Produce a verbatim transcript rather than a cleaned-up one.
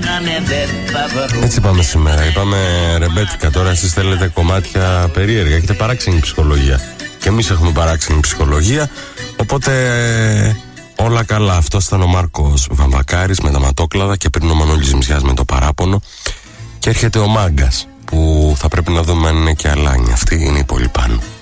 Έτσι είπαμε σήμερα. Είπαμε ρεμπέτικα. Τώρα εσείς θέλετε κομμάτια περίεργα. Έχετε παράξενη ψυχολογία. Και εμείς έχουμε παράξενη ψυχολογία. Οπότε όλα καλά. Αυτό ήταν ο Μάρκος Βαμβακάρης με τα ματόκλαδα. Και πριν ο Μανώλης Ζημιάς με το παράπονο. Και έρχεται ο Μάγκας, που θα πρέπει να δούμε αν είναι και αλάνια. Αυτή είναι η πολύ πάνω.